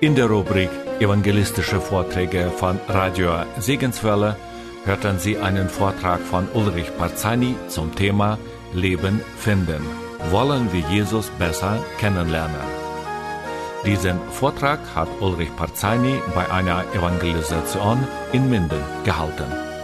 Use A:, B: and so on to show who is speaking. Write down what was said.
A: In der Rubrik Evangelistische Vorträge von Radio Segenswelle hörten Sie einen Vortrag von Ulrich Parzani zum Thema Leben finden. Wollen wir Jesus besser kennenlernen? Diesen Vortrag hat Ulrich Parzani bei einer Evangelisation in Minden gehalten.